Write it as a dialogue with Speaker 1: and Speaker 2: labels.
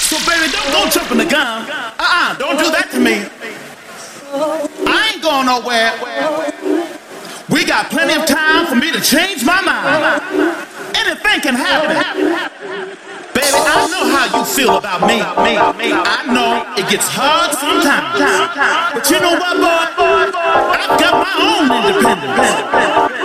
Speaker 1: So baby, don't go jumping the gun. Don't do that to me. I ain't going nowhere. We got plenty of time for me to change my mind. Anything can happen. Baby, I know how you feel about me. I know it gets hard sometimes. But you know what, boy? I've got my own independence.